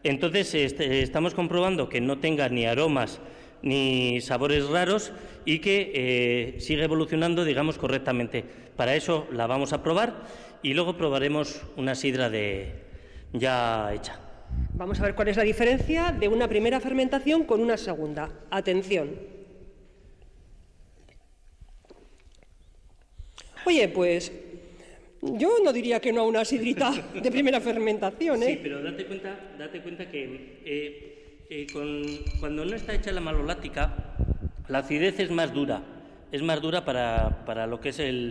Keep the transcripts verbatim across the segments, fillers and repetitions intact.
Entonces, este, estamos comprobando que no tenga ni aromas ni sabores raros y que eh, sigue evolucionando, digamos, correctamente. Para eso la vamos a probar y luego probaremos una sidra de ya hecha. Vamos a ver cuál es la diferencia de una primera fermentación con una segunda. Atención. Oye, pues yo no diría que no a una sidrita de primera fermentación, ¿eh? Sí, pero date cuenta, date cuenta que eh, eh, con, cuando no está hecha la maloláctica, la acidez es más dura, es más dura para, para lo que es el,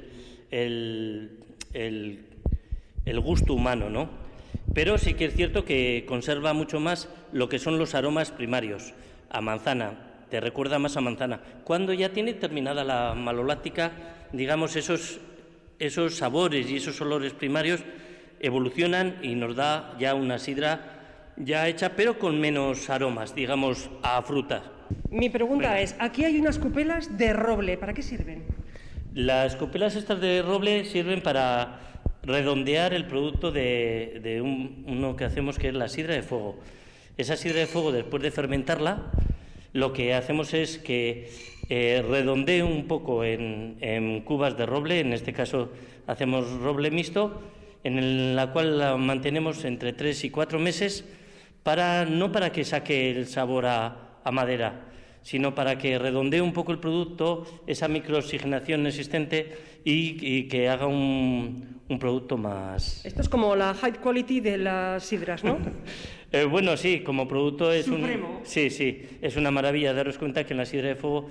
el, el, el gusto humano, ¿no? Pero sí que es cierto que conserva mucho más lo que son los aromas primarios, a manzana, te recuerda más a manzana. Cuando ya tiene terminada la maloláctica, digamos, esos, esos sabores y esos olores primarios evolucionan y nos da ya una sidra ya hecha, pero con menos aromas, digamos, a frutas. Mi pregunta Venga. es, aquí hay unas cupelas de roble, ¿para qué sirven? Las cupelas estas de roble sirven para redondear el producto de, de un, uno que hacemos, que es la sidra de fuego. Esa sidra de fuego, después de fermentarla, lo que hacemos es que eh, redondee un poco en, en cubas de roble, en este caso hacemos roble mixto, en la cual la mantenemos entre tres y cuatro meses, para, no para que saque el sabor a, a madera, sino para que redondee un poco el producto, esa microoxigenación existente y, y que haga un, un producto más... Esto es como la high quality de las sidras, ¿no? Eh, bueno, sí, como producto es Supremo. un... Sí, sí, es una maravilla. Daros cuenta que en la sidra de fuego,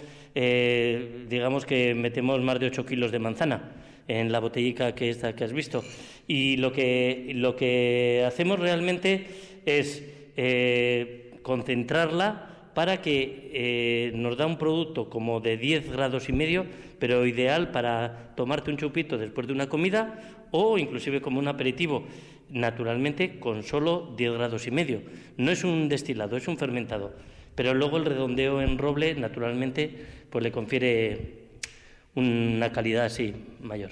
eh, digamos que metemos más de ocho kilos de manzana en la botellica que esta que has visto. Y lo que, lo que hacemos realmente es eh, concentrarla para que eh, nos da un producto como de diez grados y medio, pero ideal para tomarte un chupito después de una comida o inclusive como un aperitivo, naturalmente con solo diez grados y medio. No es un destilado, es un fermentado, pero luego el redondeo en roble, naturalmente, pues le confiere una calidad así mayor.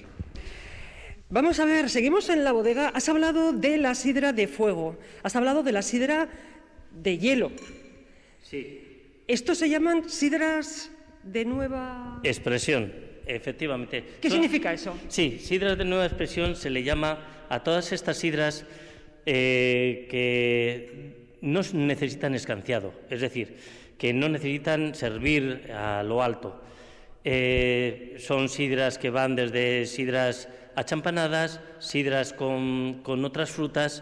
Vamos a ver, seguimos en la bodega. Has hablado de la sidra de fuego, has hablado de la sidra de hielo. Sí. ¿Estos se llaman sidras de nueva Expresión, efectivamente. ¿Qué Son... significa eso? Sí, sidras de nueva expresión se le llama a todas estas sidras eh, que no necesitan escanciado, es decir, que no necesitan servir a lo alto. Eh, son sidras que van desde sidras achampanadas, sidras con, con otras frutas,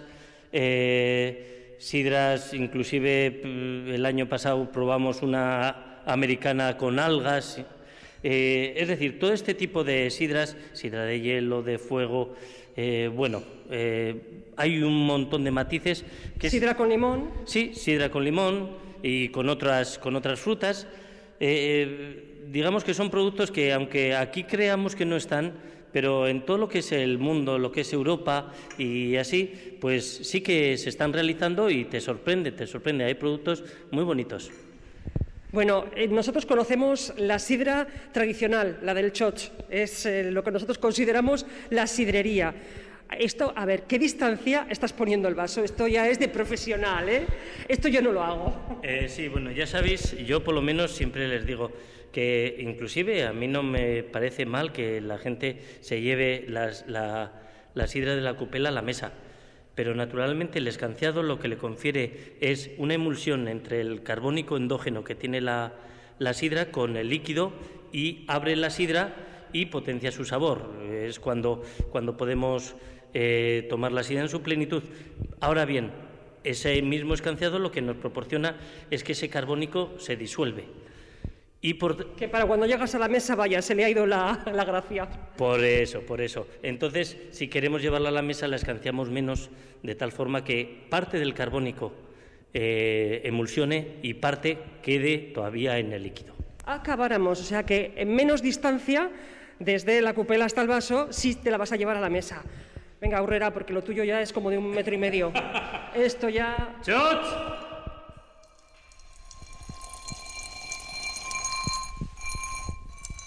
eh, sidras, inclusive el año pasado probamos una americana con algas, eh, es decir, todo este tipo de sidras, sidra de hielo, de fuego, eh, bueno, eh, hay un montón de matices. Que ¿Sidra es, con limón? Sí, sidra con limón y con otras, con otras frutas. Eh, digamos que son productos que, aunque aquí creamos que no están, pero en todo lo que es el mundo, lo que es Europa y así, pues sí que se están realizando y te sorprende, te sorprende. Hay productos muy bonitos. Bueno, eh, nosotros conocemos la sidra tradicional, la del Choch, es eh, lo que nosotros consideramos la sidrería. Esto, a ver, ¿qué distancia estás poniendo el vaso? Esto ya es de profesional, ¿eh? Esto yo no lo hago. Eh, sí, bueno, ya sabéis, yo por lo menos siempre les digo que inclusive a mí no me parece mal que la gente se lleve las, la, la sidra de la cupela a la mesa, pero naturalmente el escanciado lo que le confiere es una emulsión entre el carbónico endógeno que tiene la, la sidra con el líquido y abre la sidra y potencia su sabor. Es cuando, cuando podemos eh, tomar la sidra en su plenitud. Ahora bien, ese mismo escanciado lo que nos proporciona es que ese carbónico se disuelve. Y por... Que para cuando llegas a la mesa, vaya, se le ha ido la, la gracia. Por eso, por eso. Entonces, si queremos llevarla a la mesa, la escanciamos menos, de tal forma que parte del carbónico eh, emulsione y parte quede todavía en el líquido. Acabáramos, o sea que en menos distancia, desde la cupela hasta el vaso, sí te la vas a llevar a la mesa. Venga, Aurrera, porque lo tuyo ya es como de un metro y medio. Esto ya... ¡Chot!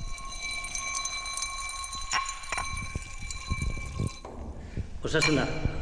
Osasuna.